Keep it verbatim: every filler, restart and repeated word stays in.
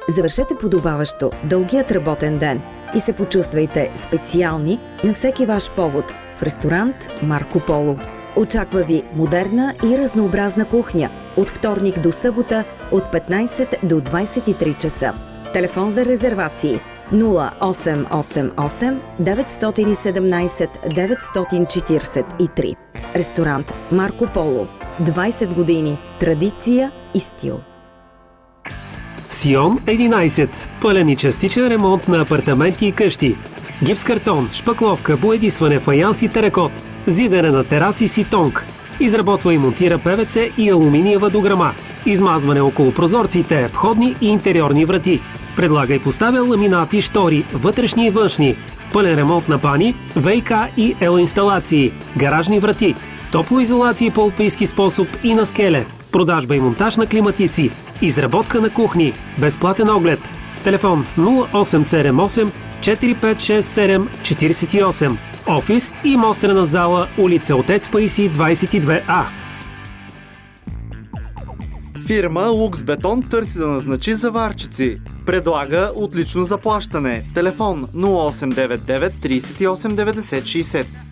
Завършете подобаващо дългият работен ден и се почувствайте специални на всеки ваш повод в ресторант Марко Поло. Очаква ви модерна и разнообразна кухня от вторник до събота от петнайсет до двайсет и три часа. Телефон за резервации нула осем осем осем девет едно седем девет четири три. Ресторант Марко Поло. двайсет години традиция и стил. Сион единайсет. Пълен и частичен ремонт на апартаменти и къщи. Гипс-картон, шпакловка, боядисване, фаянс и теракот. Зидене на тераси си тонк. Изработва и монтира Пе Ви Це и алуминиева дограма. Измазване около прозорците, входни и интериорни врати. Предлага и поставя ламинати, штори, вътрешни и външни. Пълен ремонт на пани, ВиК и Ел инсталации. Гаражни врати. Топлоизолации по алпийски способ и на скеле. Продажба и монтаж на климатици. Изработка на кухни. Безплатен оглед. Телефон нула осем седем осем четири пет шест седем четири осем. Офис и мострена зала, улица Отец Паисий двайсет и две А. Фирма Лукс Бетон търси да назначи заварчици. Предлага отлично заплащане. Телефон нула осем девет девет трийсет и осем деветдесет шейсет.